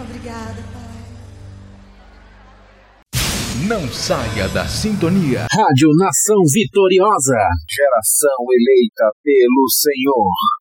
Obrigada, Pai. Não saia da sintonia. Rádio Nação Vitoriosa. Geração eleita pelo Senhor.